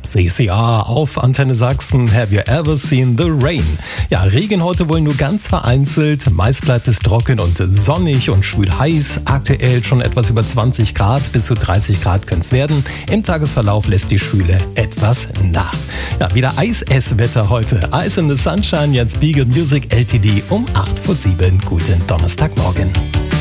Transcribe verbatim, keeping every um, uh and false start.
C C A auf Antenne Sachsen. Have you ever seen the rain? Ja, Regen heute wohl nur ganz vereinzelt. Meist bleibt es trocken und sonnig und schwül heiß. Aktuell schon etwas über zwanzig Grad, bis zu dreißig Grad können es werden. Im Tagesverlauf lässt die Schwüle etwas nach. Ja, wieder Eis-Ess-Wetter heute. Ice in the Sunshine, jetzt Beagle Music L T D um acht vor sieben. Guten Donnerstagmorgen.